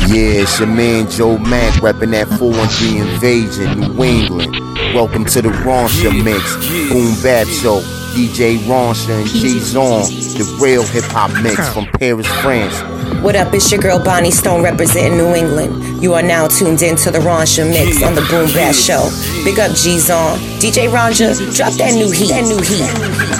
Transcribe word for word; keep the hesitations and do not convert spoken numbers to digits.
Yeah, it's your man Joe Mack reppin' that four one three Invasion, New England. Welcome to the Raunsha Mix, Boom Bap Show. D J Raunsha and G-Zon, the real hip-hop mix from Paris, France. What up, it's your girl Bonnie Stone representing New England. You are now tuned in to the Raunsha Mix on the Boom Bap Show. Big up G-Zon. D J Raunsha, drop that new heat, that new heat.